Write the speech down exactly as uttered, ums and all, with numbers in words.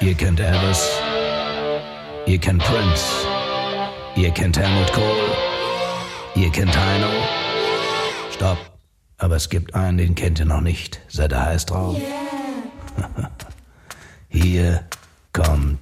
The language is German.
Ihr kennt Elvis, ihr kennt Prince, ihr kennt Helmut Kohl, ihr kennt Heino. Stopp, aber es gibt einen, den kennt ihr noch nicht. Seid ihr heiß drauf? Hier kommt